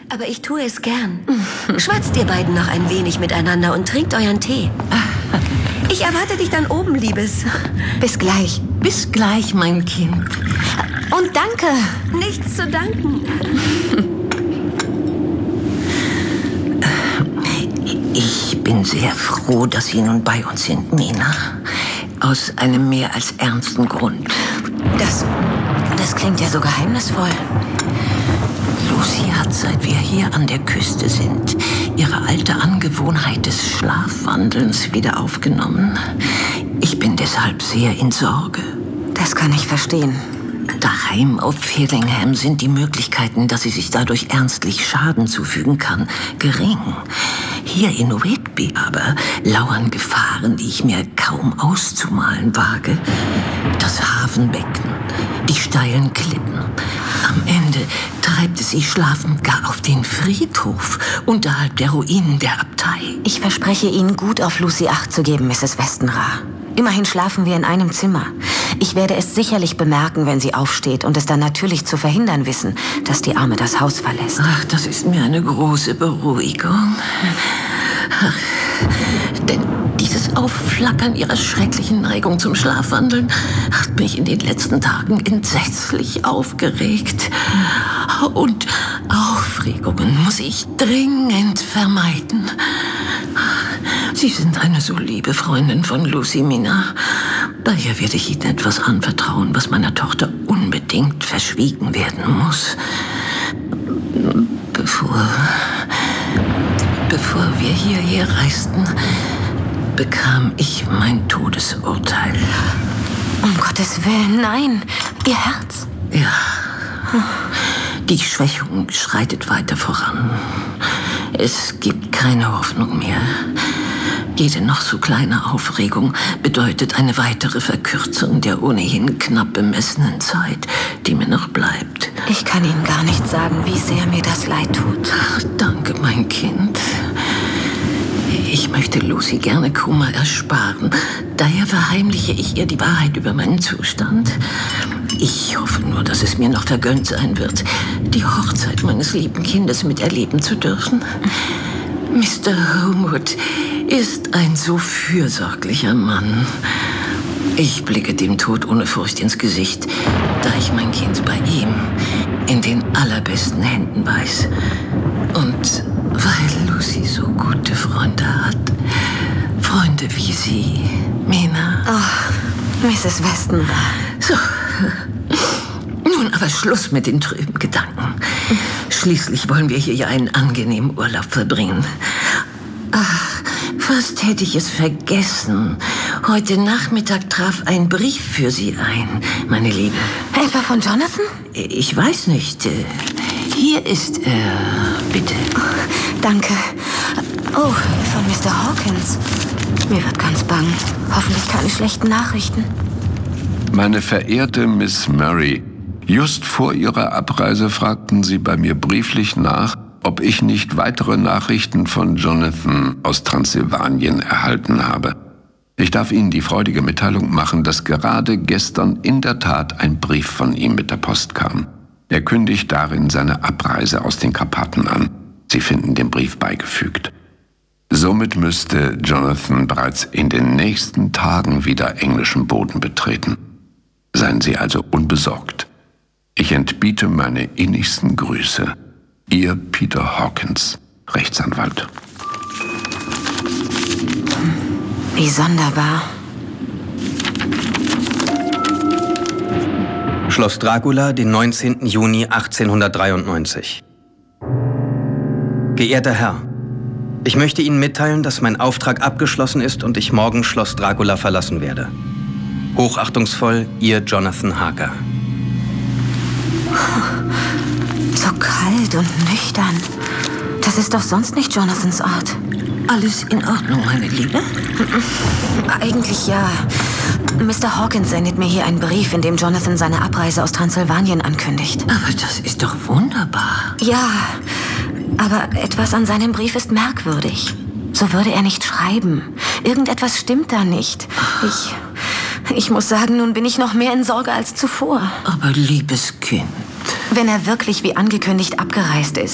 Aber ich tue es gern. Schwatzt ihr beiden noch ein wenig miteinander und trinkt euren Tee. Ich erwarte dich dann oben, Liebes. Bis gleich. Bis gleich, mein Kind. Und danke. Nichts zu danken. Ich bin sehr froh, dass Sie nun bei uns sind, Mina. Aus einem mehr als ernsten Grund. Das klingt ja so geheimnisvoll. Lucy hat, seit wir hier an der Küste sind, ihre alte Angewohnheit des Schlafwandelns wieder aufgenommen. Ich bin deshalb sehr in Sorge. Das kann ich verstehen. Daheim auf Fedlingham sind die Möglichkeiten, dass sie sich dadurch ernstlich Schaden zufügen kann, gering. Hier in Whitby aber lauern Gefahren, die ich mir kaum auszumalen wage. Das Hafenbecken, die steilen Klippen. Am Ende treibt es sie schlafend gar auf den Friedhof, unterhalb der Ruinen der Abtei. Ich verspreche Ihnen, gut auf Lucy Acht zu geben, Mrs. Westenra. Immerhin schlafen wir in einem Zimmer. Ich werde es sicherlich bemerken, wenn sie aufsteht und es dann natürlich zu verhindern wissen, dass die Arme das Haus verlässt. Ach, das ist mir eine große Beruhigung. Ach, denn dieses Aufflackern ihrer schrecklichen Neigung zum Schlafwandeln hat mich in den letzten Tagen entsetzlich aufgeregt. Und Aufregungen muss ich dringend vermeiden. Sie sind eine so liebe Freundin von Lucy, Mina. Daher werde ich Ihnen etwas anvertrauen, was meiner Tochter unbedingt verschwiegen werden muss. Bevor wir hierher reisten, bekam ich mein Todesurteil. Um Gottes Willen, nein. Ihr Herz. Ja. Die Schwächung schreitet weiter voran. Es gibt keine Hoffnung mehr. Jede noch so kleine Aufregung bedeutet eine weitere Verkürzung der ohnehin knapp bemessenen Zeit, die mir noch bleibt. Ich kann Ihnen gar nicht sagen, wie sehr mir das leid tut. Ach, danke, mein Kind. Ich möchte Lucy gerne Kummer ersparen. Daher verheimliche ich ihr die Wahrheit über meinen Zustand. Ich hoffe nur, dass es mir noch vergönnt sein wird, die Hochzeit meines lieben Kindes miterleben zu dürfen. Mr. Homewood ist ein so fürsorglicher Mann. Ich blicke dem Tod ohne Furcht ins Gesicht, da ich mein Kind bei ihm in den allerbesten Händen weiß. Und weil Lucy so gute Freunde hat. Freunde wie Sie, Mina. Oh, Mrs. Weston. So. Nun aber Schluss mit den trüben Gedanken. Schließlich wollen wir hier ja einen angenehmen Urlaub verbringen. Ach, fast hätte ich es vergessen. Heute Nachmittag traf ein Brief für Sie ein, meine Liebe. Etwa von Jonathan? Ich weiß nicht. Hier ist er, bitte. Danke. Oh, von Mr. Hawkins. Mir wird ganz bang. Hoffentlich keine schlechten Nachrichten. Meine verehrte Miss Murray, just vor Ihrer Abreise fragten Sie bei mir brieflich nach, ob ich nicht weitere Nachrichten von Jonathan aus Transsilvanien erhalten habe. Ich darf Ihnen die freudige Mitteilung machen, dass gerade gestern in der Tat ein Brief von ihm mit der Post kam. Er kündigt darin seine Abreise aus den Karpaten an. Sie finden den Brief beigefügt. Somit müsste Jonathan bereits in den nächsten Tagen wieder englischen Boden betreten. Seien Sie also unbesorgt. Ich entbiete meine innigsten Grüße. Ihr Peter Hawkins, Rechtsanwalt. Wie sonderbar. Schloss Dracula, den 19. Juni 1893. Geehrter Herr, ich möchte Ihnen mitteilen, dass mein Auftrag abgeschlossen ist und ich morgen Schloss Dracula verlassen werde. Hochachtungsvoll, Ihr Jonathan Harker. So kalt und nüchtern. Das ist doch sonst nicht Jonathans Art. Alles in Ordnung, meine Liebe? Eigentlich ja. Mr. Hawkins sendet mir hier einen Brief, in dem Jonathan seine Abreise aus Transsilvanien ankündigt. Aber das ist doch wunderbar. Ja, aber etwas an seinem Brief ist merkwürdig. So würde er nicht schreiben. Irgendetwas stimmt da nicht. Ich muss sagen, nun bin ich noch mehr in Sorge als zuvor. Aber liebes Kind. Wenn er wirklich wie angekündigt abgereist ist,